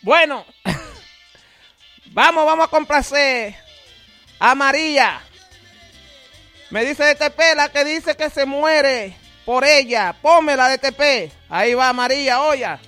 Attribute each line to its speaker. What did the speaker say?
Speaker 1: Bueno, vamos a complacer a María. Me dice de TP, la que dice que se muere por ella. Pómela de TP. Ahí va María, oya.